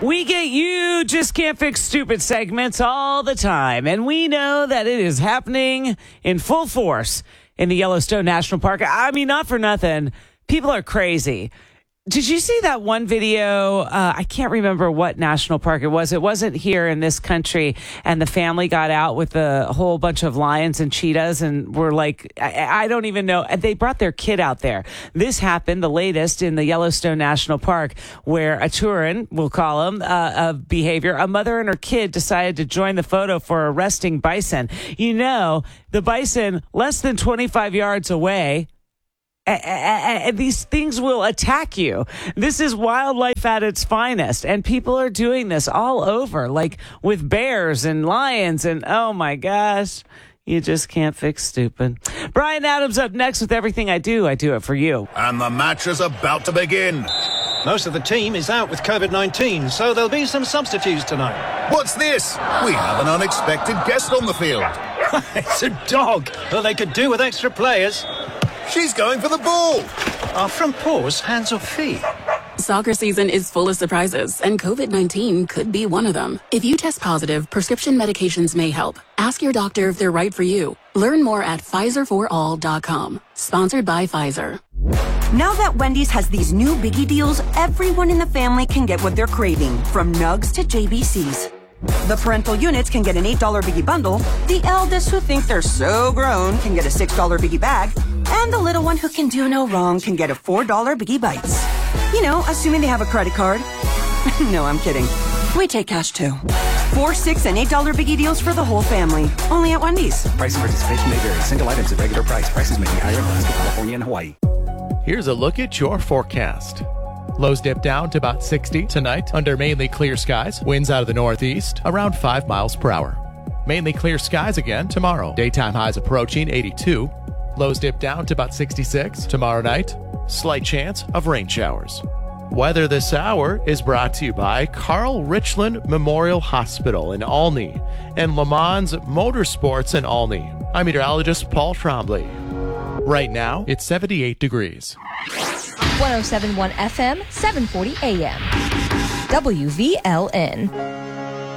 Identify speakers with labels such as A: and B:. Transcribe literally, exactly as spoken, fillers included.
A: We get you just can't fix stupid segments all the time, and we know that it is happening in full force in the Yellowstone National Park. I mean, not for nothing. People are crazy. Did you see that one video? Uh, I can't remember what national park it was. It wasn't here in this country. And the family got out with a whole bunch of lions and cheetahs and were like, I, I don't even know. And they brought their kid out there. This happened, the latest, in the Yellowstone National Park, where a Turin, we'll call him, uh, of behavior, a mother and her kid decided to join the photo for arresting bison. You know, the bison less than twenty-five yards away. And these things will attack you. This is wildlife at its finest. And people are doing this all over, like with bears and lions. And oh my gosh, you just can't fix stupid. Brian Adams up next with Everything I Do. I Do It For You.
B: And the match is about to begin.
C: Most of the team is out with COVID nineteen, so there'll be some substitutes tonight.
B: What's this? We have an unexpected guest on the field.
C: It's a dog. Well, they could do with extra players.
B: She's going for the ball.
C: Are front paws hands or feet?
D: Soccer season is full of surprises, and COVID nineteen could be one of them. If you test positive, prescription medications may help. Ask your doctor if they're right for you. Learn more at Pfizer for all dot com. Sponsored by Pfizer.
E: Now that Wendy's has these new biggie deals, everyone in the family can get what they're craving, from nugs to J B Cs. The parental units can get an eight dollar biggie bundle, the eldest who think they're so grown can get a six dollar biggie bag, and the little one who can do no wrong can get a four dollar biggie bites. You know, assuming they have a credit card. No, I'm kidding. We take cash too. Four, six, and eight dollar biggie deals for the whole family. Only at Wendy's.
F: Price and participation may vary. Single items at regular price. Prices may be higher in Alaska, California, and Hawaii.
G: Here's a look at your forecast. Lows dip down to about sixty tonight under mainly clear skies. Winds out of the northeast around five miles per hour. Mainly clear skies again tomorrow. Daytime highs approaching eighty-two. Lows dip down to about sixty-six tomorrow night. Slight chance of rain showers. Weather this hour is brought to you by Carl Richland Memorial Hospital in Olney and Le Mans Motorsports in Olney. I'm meteorologist Paul Trombley. Right now, it's seventy-eight degrees.
H: one oh seven point one F M, seven forty A M. W V L N.